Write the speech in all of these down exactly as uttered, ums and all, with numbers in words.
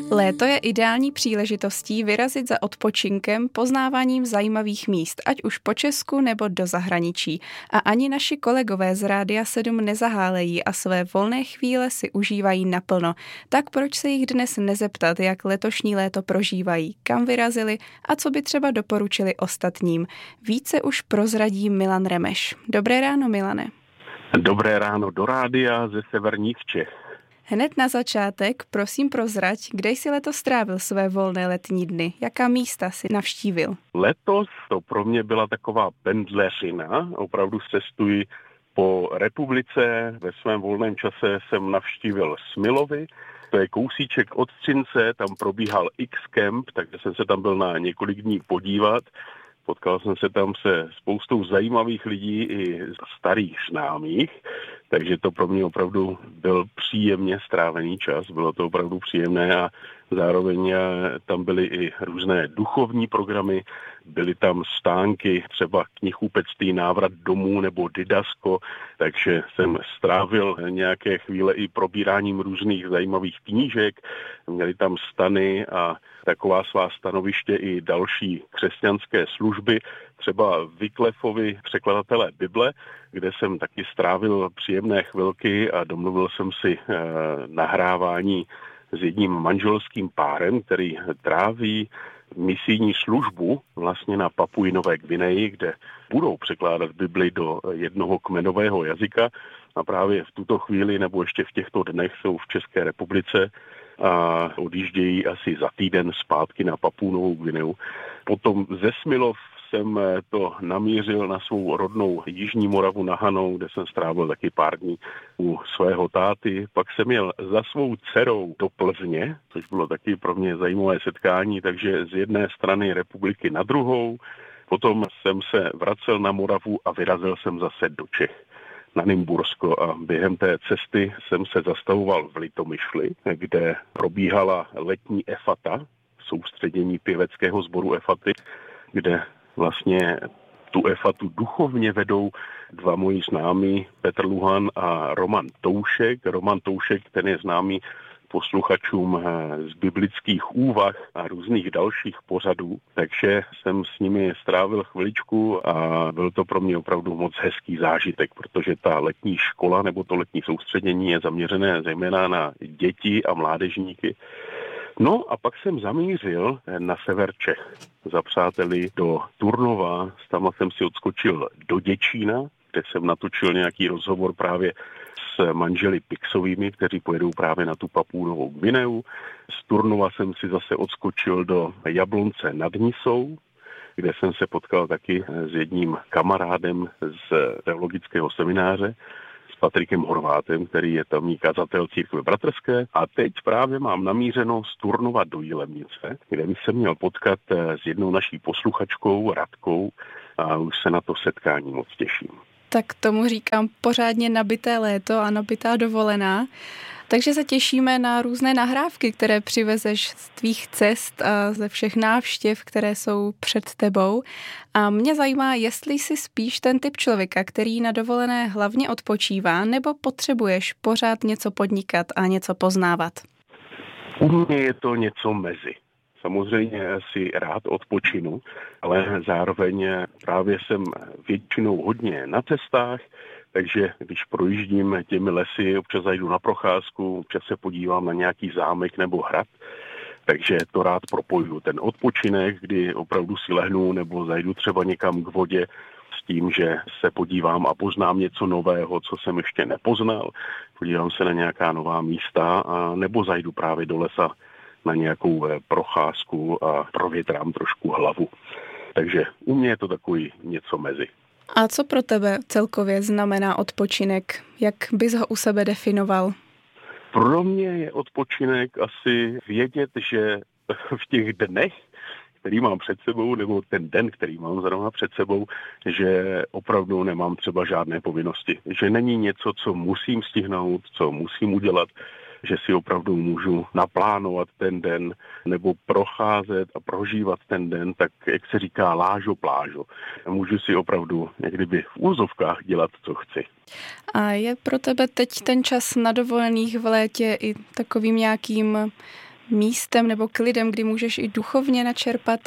Léto je ideální příležitostí vyrazit za odpočinkem, poznáváním zajímavých míst, ať už po Česku nebo do zahraničí. A ani naši kolegové z Rádia sedm nezahálejí a své volné chvíle si užívají naplno. Tak proč se jich dnes nezeptat, jak letošní léto prožívají, kam vyrazili a co by třeba doporučili ostatním. Více už prozradí Milan Remeš. Dobré ráno, Milane. Dobré ráno do rádia ze severních Čech. Hned na začátek, prosím prozrať, kde jsi letos strávil své volné letní dny? Jaká místa si navštívil? Letos to pro mě byla taková pendleřina. Opravdu cestuji po republice. Ve svém volném čase jsem navštívil Smilovy. To je kousíček od Třince, tam probíhal X-Camp, takže jsem se tam byl na několik dní podívat. Potkal jsem se tam se spoustou zajímavých lidí i starých známých, takže to pro mě opravdu byl příjemně strávený čas, bylo to opravdu příjemné a zároveň tam byly i různé duchovní programy, byly tam stánky, třeba knihkupectví Návrat domů nebo Didasko, takže jsem strávil nějaké chvíle i probíráním různých zajímavých knížek, měli tam stany a taková svá stanoviště i další křesťanské služby, třeba Wyclifovi překladatelé Bible, kde jsem taky strávil příjemné chvilky a domluvil jsem si eh, nahrávání s jedním manželským párem, který tráví misijní službu vlastně na Papui Nové Gvineji, kde budou překládat Bibli do jednoho kmenového jazyka a právě v tuto chvíli nebo ještě v těchto dnech jsou v České republice a odjíždějí asi za týden zpátky na Papui Novou Gvineu. Potom ze Smilov jsem to namířil na svou rodnou Jižní Moravu na Hanou, kde jsem strávil taky pár dní u svého táty. Pak jsem jel za svou dcerou do Plzně, což bylo taky pro mě zajímavé setkání, takže z jedné strany republiky na druhou. Potom jsem se vracel na Moravu a vyrazil jsem zase do Čech na Nymbursko a během té cesty jsem se zastavoval v Litomyšli, kde probíhala letní efata, soustředění pěveckého sboru efaty, kde vlastně tu efatu duchovně vedou dva moji známí, Petr Luhan a Roman Toušek. Roman Toušek, ten je známý posluchačům z biblických úvah a různých dalších pořadů, takže jsem s nimi strávil chviličku a byl to pro mě opravdu moc hezký zážitek, protože ta letní škola nebo to letní soustředění je zaměřené zejména na děti a mládežníky. No a pak jsem zamířil na sever Čech za přáteli do Turnova, tam jsem si odskočil do Děčína, kde jsem natočil nějaký rozhovor právě s manželi Pixovými, kteří pojedou právě na tu Papui Novou Gvineu. Z Turnova jsem si zase odskočil do Jablonce nad Nisou, kde jsem se potkal taky s jedním kamarádem z teologického semináře, s Patrikem Horvátem, který je tamní kazatel církve bratrské. A teď právě mám namířeno z Turnova do Jilemnice, kde bych se měl potkat s jednou naší posluchačkou Radkou a už se na to setkání moc těším. Tak tomu říkám pořádně nabité léto a nabitá dovolená. Takže se těšíme na různé nahrávky, které přivezeš z tvých cest a ze všech návštěv, které jsou před tebou. A mě zajímá, jestli jsi spíš ten typ člověka, který na dovolené hlavně odpočívá, nebo potřebuješ pořád něco podnikat a něco poznávat? U mě je to něco mezi. Samozřejmě si rád odpočinu, ale zároveň právě jsem většinou hodně na cestách, takže když projíždím těmi lesy, občas zajdu na procházku, občas se podívám na nějaký zámek nebo hrad, takže to rád propojuju. Ten odpočinek, kdy opravdu si lehnu nebo zajdu třeba někam k vodě s tím, že se podívám a poznám něco nového, co jsem ještě nepoznal, podívám se na nějaká nová místa a nebo zajdu právě do lesa na nějakou procházku a provětrám trošku hlavu. Takže u mě je to takový něco mezi. A co pro tebe celkově znamená odpočinek? Jak bys ho u sebe definoval? Pro mě je odpočinek asi vědět, že v těch dnech, který mám před sebou, nebo ten den, který mám zrovna před sebou, že opravdu nemám třeba žádné povinnosti. Že není něco, co musím stihnout, co musím udělat, že si opravdu můžu naplánovat ten den nebo procházet a prožívat ten den, tak jak se říká lážo plážo. Můžu si opravdu někdyby v úzovkách dělat, co chci. A je pro tebe teď ten čas na dovolených v létě i takovým nějakým místem nebo klidem, kdy můžeš i duchovně načerpat?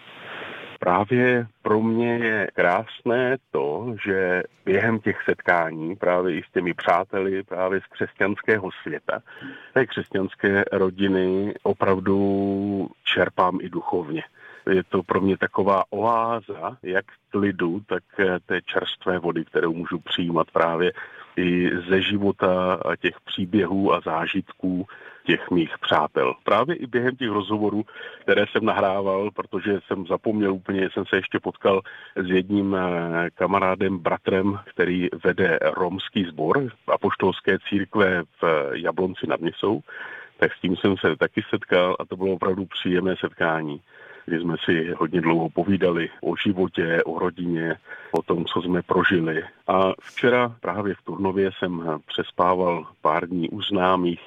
Právě pro mě je krásné to, že během těch setkání právě i s těmi přáteli právě z křesťanského světa, té křesťanské rodiny opravdu čerpám i duchovně. Je to pro mě taková oáza, jak klidu, tak té čerstvé vody, kterou můžu přijímat právě i ze života a těch příběhů a zážitků těch mých přátel. Právě i během těch rozhovorů, které jsem nahrával, protože jsem zapomněl úplně, jsem se ještě potkal s jedním kamarádem, bratrem, který vede romský sbor apoštolské církve v Jablonci nad Nisou, tak s tím jsem se taky setkal a to bylo opravdu příjemné setkání, kdy jsme si hodně dlouho povídali o životě, o rodině, o tom, co jsme prožili. A včera právě v Turnově jsem přespával pár dní u známých,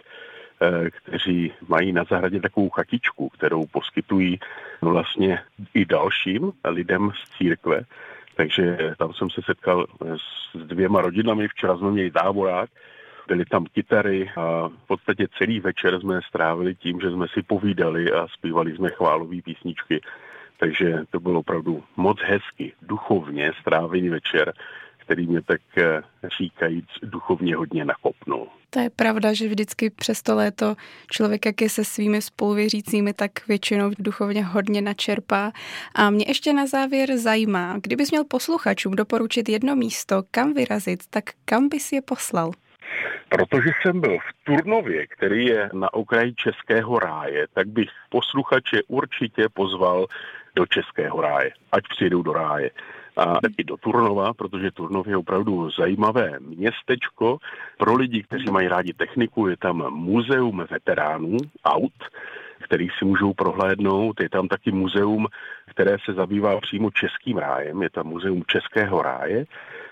kteří mají na zahradě takovou chatičku, kterou poskytují vlastně i dalším lidem z církve. Takže tam jsem se setkal s dvěma rodinami, včera jsme měli táborák, byly tam kytary a v podstatě celý večer jsme strávili tím, že jsme si povídali a zpívali jsme chválové písničky. Takže to bylo opravdu moc hezky, duchovně strávený večer, který mě tak říkajíc duchovně hodně nakopnul. To je pravda, že vždycky přes to léto člověk, jak je se svými spoluvěřícími, tak většinou duchovně hodně načerpá. A mě ještě na závěr zajímá, kdybys měl posluchačům doporučit jedno místo, kam vyrazit, tak kam bys je poslal? Protože jsem byl v Turnově, který je na okraji Českého ráje, tak bych posluchače určitě pozval do Českého ráje, ať přijdou do ráje. A taky do Turnova, protože Turnov je opravdu zajímavé městečko. Pro lidi, kteří mají rádi techniku, je tam muzeum veteránů aut, který si můžou prohlédnout. Je tam taky muzeum, které se zabývá přímo Českým rájem. Je tam muzeum Českého ráje.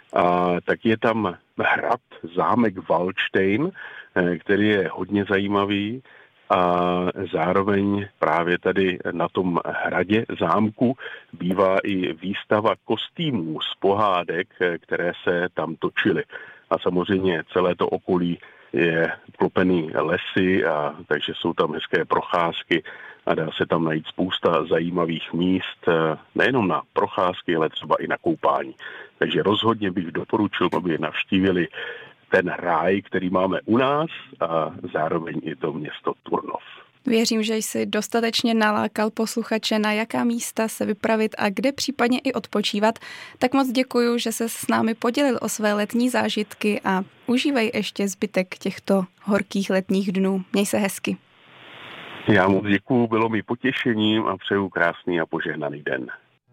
A tak je tam hrad, zámek Valdštejn, který je hodně zajímavý. A zároveň právě tady na tom hradě zámku bývá i výstava kostýmů z pohádek, které se tam točily. A samozřejmě celé to okolí je klopený lesy, a takže jsou tam hezké procházky a dá se tam najít spousta zajímavých míst, nejenom na procházky, ale třeba i na koupání. Takže rozhodně bych doporučil, aby navštívili ten ráj, který máme u nás, a zároveň i to město Turnov. Věřím, že jsi dostatečně nalákal posluchače, na jaká místa se vypravit a kde případně i odpočívat. Tak moc děkuju, že se s námi podělil o své letní zážitky a užívej ještě zbytek těchto horkých letních dnů. Měj se hezky. Já moc děkuju, bylo mi potěšením a přeju krásný a požehnaný den.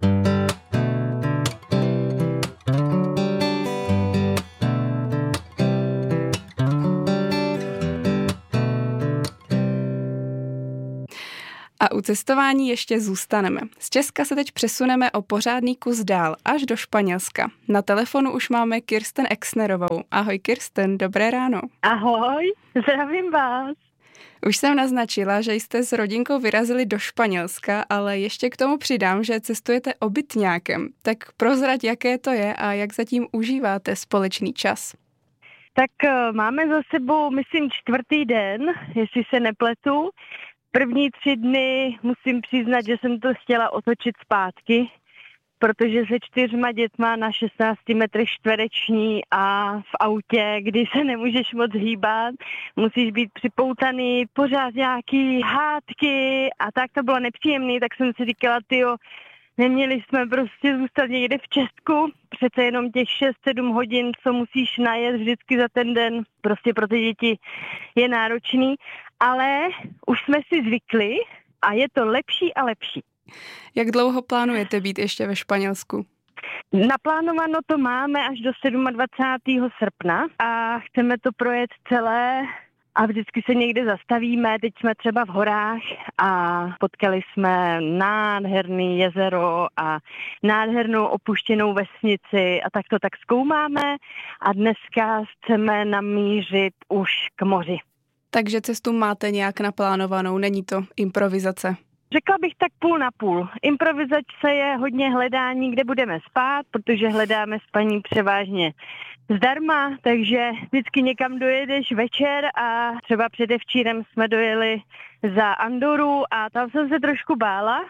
A u cestování ještě zůstaneme. Z Česka se teď přesuneme o pořádný kus dál, až do Španělska. Na telefonu už máme Kirsten Exnerovou. Ahoj Kirsten, dobré ráno. Ahoj, zdravím vás. Už jsem naznačila, že jste s rodinkou vyrazili do Španělska, ale ještě k tomu přidám, že cestujete obytňákem. Tak prozrať, jaké to je a jak zatím užíváte společný čas. Tak máme za sebou, myslím, čtvrtý den, jestli se nepletu. První tři dny musím přiznat, že jsem to chtěla otočit zpátky, protože se čtyřma dětma na šestnáct metrů čtvereční a v autě, kdy se nemůžeš moc hýbat, musíš být připoutaný, pořád nějaký hádky a tak to bylo nepříjemný, tak jsem si říkala, tyjo, neměli jsme prostě zůstat někde v Česku, přece jenom těch šest sedm hodin, co musíš najet vždycky za ten den, prostě pro ty děti je náročný, ale už jsme si zvykli a je to lepší a lepší. Jak dlouho plánujete být ještě ve Španělsku? Naplánováno to máme až do dvacátého sedmého srpna a chceme to projet celé a vždycky se někde zastavíme. Teď jsme třeba v horách a potkali jsme nádherný jezero a nádhernou opuštěnou vesnici a tak to tak zkoumáme a dneska chceme namířit už k moři. Takže cestu máte nějak naplánovanou, není to improvizace? Řekla bych tak půl na půl. Improvizace je hodně hledání, kde budeme spát, protože hledáme spaní převážně zdarma, takže vždycky někam dojedeš večer a třeba předevčírem jsme dojeli za Andoru a tam jsem se trošku bála,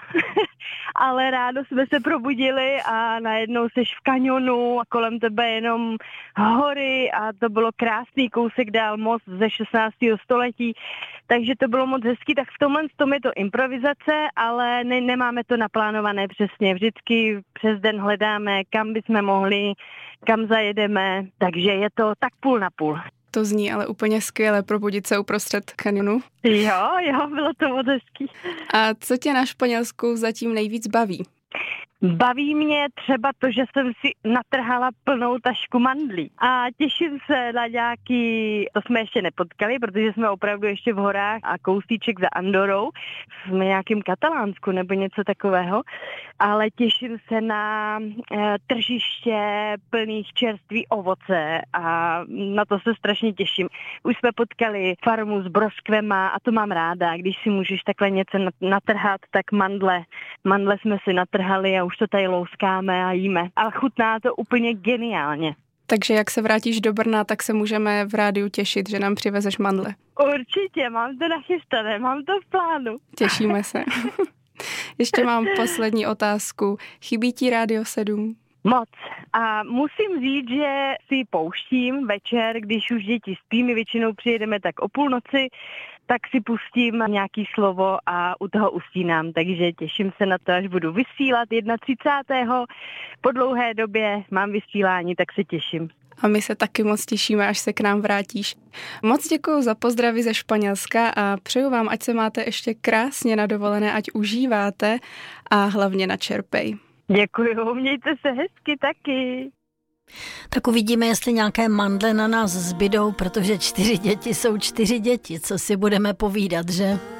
ale ráno jsme se probudili a najednou seš v kanionu a kolem tebe jenom hory a to bylo krásný kousek dál most ze šestnáctého století, takže to bylo moc hezký, tak v tomhle tom je to improvizace, ale ne, nemáme to naplánované přesně, vždycky přes den hledáme, kam bychom mohli, kam zajedeme, takže je to tak půl na půl. To zní ale úplně skvěle, probudit se uprostřed kanionu. Jo, jo, bylo to moc hezký. A co tě na Španělsku zatím nejvíc baví? Baví mě třeba to, že jsem si natrhala plnou tašku mandlí a těším se na nějaký, to jsme ještě nepotkali, protože jsme opravdu ještě v horách a kousíček za Andorou, v nějakém Katalánsku nebo něco takového, ale těším se na e, tržiště plných čerství ovoce a na to se strašně těším. Už jsme potkali farmu s broskvema a to mám ráda, když si můžeš takhle něco natrhat, tak mandle, mandle jsme si natrhali a už to tady louskáme a jíme. Ale chutná to úplně geniálně. Takže jak se vrátíš do Brna, tak se můžeme v rádiu těšit, že nám přivezeš mandle. Určitě, mám to nachystané, mám to v plánu. Těšíme se. Ještě mám poslední otázku. Chybí ti Rádio sedm? Moc. A musím říct, že si pouštím večer, když už děti spí, my většinou přijedeme tak o půlnoci, tak si pustím nějaký slovo a u toho ustínám, takže těším se na to, až budu vysílat třicátého prvního Po dlouhé době mám vysílání, tak se těším. A my se taky moc těšíme, až se k nám vrátíš. Moc děkuju za pozdravy ze Španělska a přeju vám, ať se máte ještě krásně na dovolené, ať užíváte a hlavně načerpej. Děkuju, mějte se hezky taky. Tak uvidíme, jestli nějaké mandle na nás zbydou, protože čtyři děti jsou čtyři děti, co si budeme povídat, že?